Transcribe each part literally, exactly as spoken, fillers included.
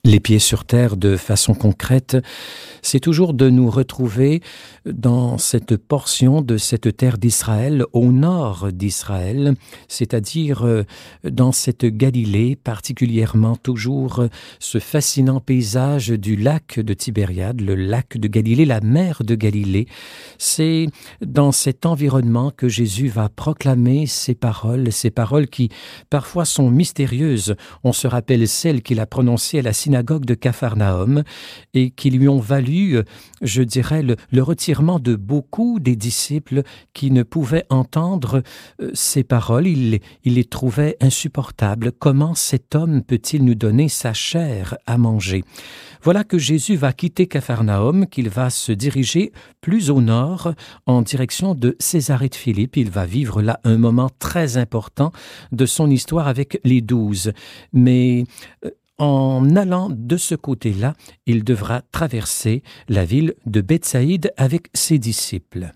Les pieds sur terre de façon concrète, c'est toujours de nous retrouver dans cette portion de cette terre d'Israël, au nord d'Israël, c'est-à-dire dans cette Galilée, particulièrement toujours ce fascinant paysage du lac de Tibériade, le lac de Galilée, la mer de Galilée. C'est dans cet environnement que Jésus va proclamer ces paroles, ces paroles qui parfois sont mystérieuses. On se rappelle celles qu'il a prononcées à la synagogue de Capharnaüm et qui lui ont valu, je dirais, le, le retirement de beaucoup des disciples qui ne pouvaient entendre euh, ces paroles. Il, il les trouvait insupportables. Comment cet homme peut-il nous donner sa chair à manger? Voilà que Jésus va quitter Capharnaüm, qu'il va se diriger plus au nord en direction de Césarée de Philippe. Il va vivre là un moment très important de son histoire avec les douze. Mais euh, en allant de ce côté-là, il devra traverser la ville de Bethsaïde avec ses disciples.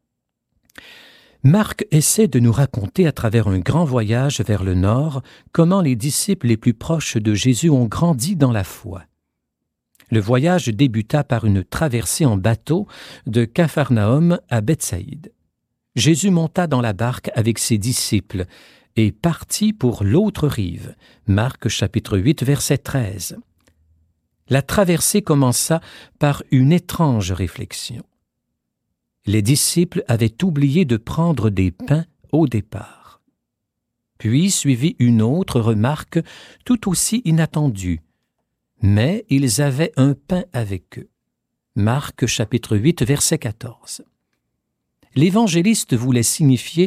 Marc essaie de nous raconter à travers un grand voyage vers le nord comment les disciples les plus proches de Jésus ont grandi dans la foi. Le voyage débuta par une traversée en bateau de Capharnaüm à Bethsaïde. Jésus monta dans la barque avec ses disciples et partit pour l'autre rive. Marc chapitre huit, verset treize. La traversée commença par une étrange réflexion. Les disciples avaient oublié de prendre des pains au départ. Puis suivit une autre remarque tout aussi inattendue. Mais ils avaient un pain avec eux. Marc chapitre huit, verset quatorze. L'évangéliste voulait signifier